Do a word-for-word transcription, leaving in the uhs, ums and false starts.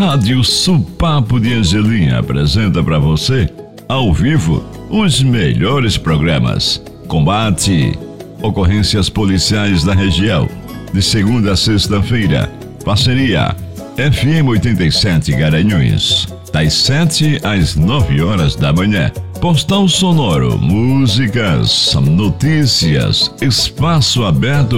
Rádio Supapo de Angelim apresenta para você, ao vivo, os melhores programas. Combate, ocorrências policiais da região, de segunda a sexta-feira. Parceria F M oitenta e sete Garanhuns, das sete às nove horas da manhã. Postal sonoro, músicas, notícias, espaço aberto